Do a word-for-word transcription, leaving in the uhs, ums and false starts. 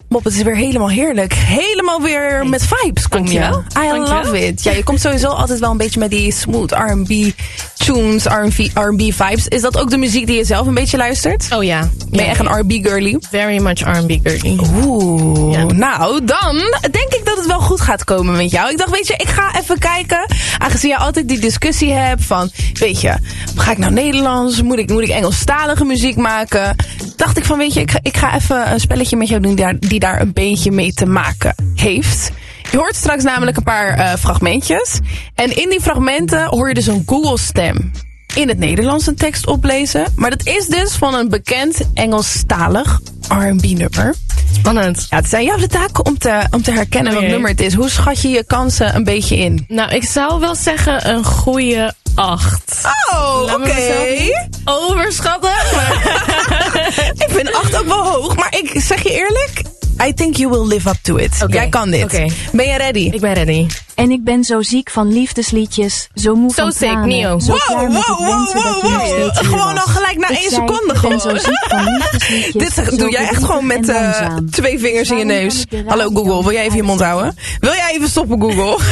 Mop, het is weer helemaal heerlijk. Helemaal weer hey. met vibes kom je. I Dankjewel. love it. Ja, je komt sowieso altijd wel een beetje met die smooth R en B tunes, R en B vibes. Is dat ook de muziek die je zelf een beetje luistert? Oh ja. Ben je ja, echt een R en B girly? Very much R en B girly. Oeh, ja. Nou dan denk ik dat het wel goed gaat komen met jou. Ik dacht, weet je, ik ga even kijken. Aangezien je altijd die discussie hebt van, weet je, ga ik nou Nederlands? Moet ik, moet ik Engelstalige muziek maken? Dacht ik van, weet je, ik ga, ik ga even een spelletje met jou doen die daar, die daar een beetje mee te maken heeft. Je hoort straks namelijk een paar uh, fragmentjes. En in die fragmenten hoor je dus een Google-stem in het Nederlands een tekst oplezen. Maar dat is dus van een bekend Engelstalig R en B-nummer. Spannend. Ja, het zijn jouw de taken om te, om te herkennen okay. welk nummer het is. Hoe schat je je kansen een beetje in? Nou, ik zou wel zeggen een goede acht. Oh, oké. Okay. Overschatten. Ik vind acht ook wel hoog, maar ik zeg je eerlijk, I think you will live up to it. Okay. Jij kan dit. Okay. Ben je ready? Ik ben ready. En ik ben zo ziek van liefdesliedjes, zo moe so van sick, tranen. Neo. Zo wow, klaar met wow, het wensen wow, dat je wow, nog wow. steeds Gewoon was. al gelijk na ik één zei, seconde ik ben gewoon. zo ziek van liefdesliedjes. Dit doe jij echt gewoon met uh, twee vingers in je neus. Hallo Google, wil jij even je mond houden? Wil jij even stoppen Google?